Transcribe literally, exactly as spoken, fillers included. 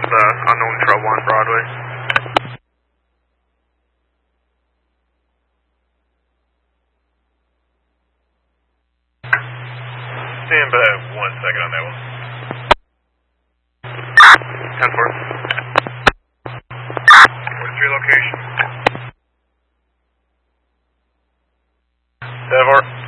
the unknown trouble on Broadway. Stand by one second on that one. ten four. What's your location? ten four.